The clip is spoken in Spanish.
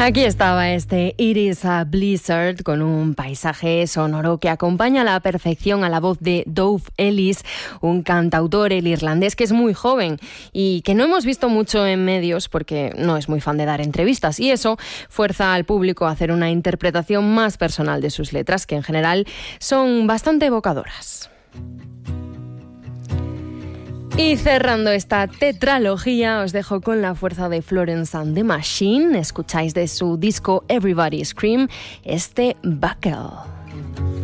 Aquí estaba este It Is a Blizzard con un paisaje sonoro que acompaña a la perfección a la voz de Dove Ellis, un cantautor el irlandés que es muy joven y que no hemos visto mucho en medios porque no es muy fan de dar entrevistas, y eso fuerza al público a hacer una interpretación más personal de sus letras, que en general son bastante evocadoras. Y cerrando esta tetralogía, os dejo con la fuerza de Florence and the Machine. Escucháis de su disco Everybody Scream este Buckle.